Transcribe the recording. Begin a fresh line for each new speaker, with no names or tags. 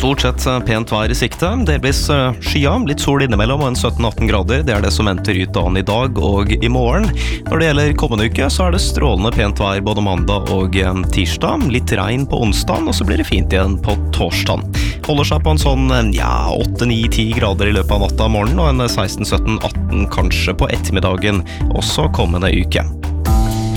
Stort sett pent vær I sikte, delvis skya, litt sol innimellom og en 17-18 grader. Det det som venter ut dagen I dag og I morgen. Når det gjelder kommende uke, så det strålende pent vær både mandag og tirsdag. Litt regn på onsdag, og så blir det fint igjen på torsdag. Holder seg på en sånn 8-9-10 grader I løpet av natta og morgenen, og en 16-17-18 kanskje på ettermiddagen, også kommende uke.